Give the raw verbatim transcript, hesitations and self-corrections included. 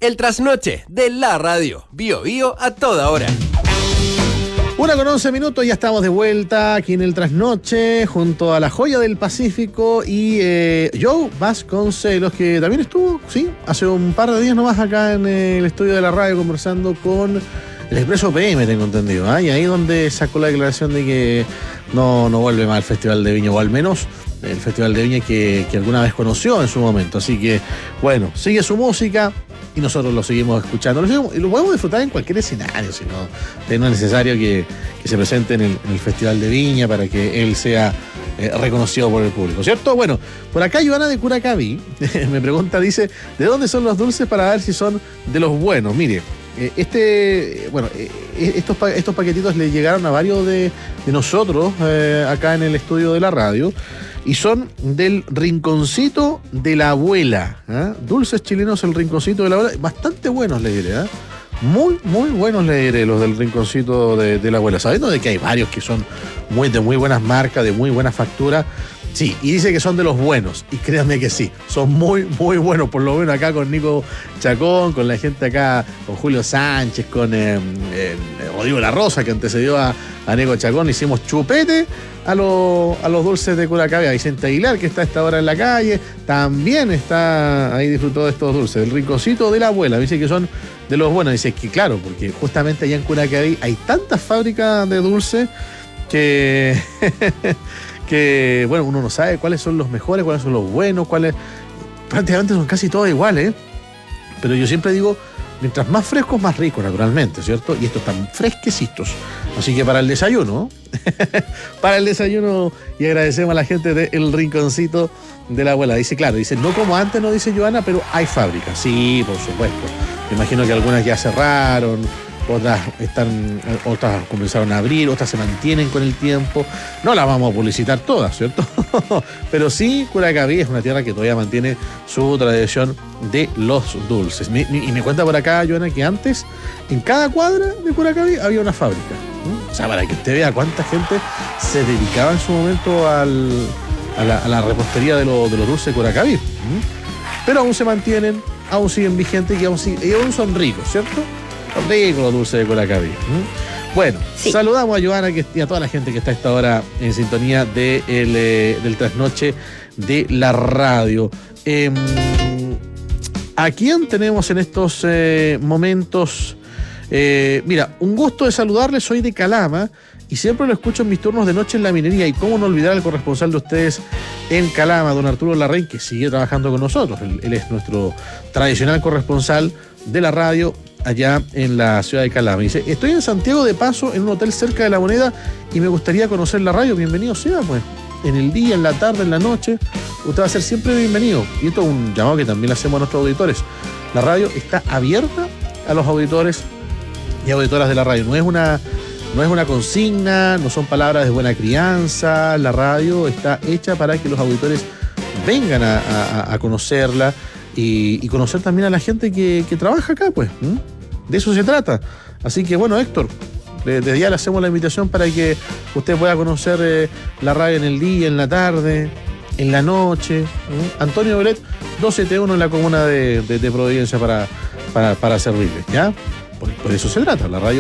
El trasnoche de la radio. Bio Bio a toda hora. Una con once minutos, ya estamos de vuelta aquí en el trasnoche junto a la joya del Pacífico y eh, Joe Vasconcelos, que también estuvo, sí, hace un par de días nomás acá en el estudio de la radio conversando con el Expreso P M, tengo entendido, ¿eh? Y ahí donde sacó la declaración de que no, no vuelve más al Festival de Viña, o al menos el Festival de Viña que, que alguna vez conoció en su momento. Así que, bueno, sigue su música y nosotros lo seguimos escuchando. Lo, seguimos, y lo podemos disfrutar en cualquier escenario, si no, no es necesario que, que se presente en el, en el Festival de Viña para que él sea eh, reconocido por el público, ¿cierto? Bueno, por acá Joana de Curacaví me pregunta, dice, ¿de dónde son los dulces para ver si son de los buenos? Mire, eh, este, bueno, eh, estos, estos paquetitos le llegaron a varios de, de nosotros eh, acá en el estudio de la radio. Y son del Rinconcito de la Abuela. ¿eh? Dulces chilenos, el Rinconcito de la Abuela. Bastante buenos, le diré. ¿eh? Muy, muy buenos, le diré, los del Rinconcito de, de la Abuela. Sabiendo de que hay varios que son muy, de muy buenas marcas, de muy buena factura. Sí, y dice que son de los buenos. Y créanme que sí, son muy, muy buenos. Por lo menos acá con Nico Chacón, con la gente acá, con Julio Sánchez, con eh, eh, Rodrigo La Rosa, que antecedió a, a Nico Chacón. Hicimos chupete a, lo, a los dulces de Curacaví. A Vicente Aguilar, que está a esta hora en la calle, también está ahí, disfrutó de estos dulces. El Rinconcito de la Abuela, dice que son de los buenos. Dice que claro, porque justamente allá en Curacaví hay tantas fábricas de dulces que... que, bueno, uno no sabe cuáles son los mejores, cuáles son los buenos, cuáles... Prácticamente son casi todos iguales, ¿eh? Pero yo siempre digo, mientras más frescos, más ricos, naturalmente, ¿cierto? Y estos están fresquecitos. Así que para el desayuno, para el desayuno, y agradecemos a la gente del Rinconcito de la Abuela. Dice, claro, dice, no como antes, no dice Joana, pero hay fábricas. Sí, por supuesto. Me imagino que algunas ya cerraron, otras están, otras comenzaron a abrir, otras se mantienen con el tiempo. No las vamos a publicitar todas, ¿cierto? Pero sí, Curacaví es una tierra que todavía mantiene su tradición de los dulces. Y me cuenta por acá, Joana, que antes, en cada cuadra de Curacaví había una fábrica. ¿Mm? O sea, para que usted vea cuánta gente se dedicaba en su momento al, a, la, a la repostería de, lo, de los dulces de Curacaví. ¿Mm? Pero aún se mantienen, aún siguen vigentes y aún, y aún son ricos, ¿cierto? Rico los dulces de Curacaví. ¿Mm? Bueno, sí. Saludamos a Joana que, y a toda la gente que está a esta hora en sintonía de el, eh, del trasnoche de la radio. Eh, ¿A quién tenemos en estos eh, momentos? Eh, mira, un gusto de saludarles, soy de Calama y siempre lo escucho en mis turnos de noche en la minería. Y cómo no olvidar al corresponsal de ustedes en Calama, don Arturo Larraín, que sigue trabajando con nosotros. Él, él es nuestro tradicional corresponsal de la radio allá en la ciudad de Calama. Dice, estoy en Santiago de paso en un hotel cerca de La Moneda y me gustaría conocer la radio. Bienvenido sea, pues. En el día, en la tarde, en la noche, usted va a ser siempre bienvenido. Y esto es un llamado que también le hacemos a nuestros auditores. La radio está abierta a los auditores y auditoras de la radio. No es una, no es una consigna, no son palabras de buena crianza. La radio está hecha para que los auditores vengan a, a, a conocerla y, y conocer también a la gente que, que trabaja acá, pues. ¿Mm? De eso se trata. Así que, bueno, Héctor, desde ya le hacemos la invitación para que usted pueda conocer eh, la radio en el día, en la tarde, en la noche. ¿Mm? Antonio Belet, doscientos setenta y uno en la comuna de, de, de Providencia para, para, para servirle, ¿ya? Por, por eso se trata, la radio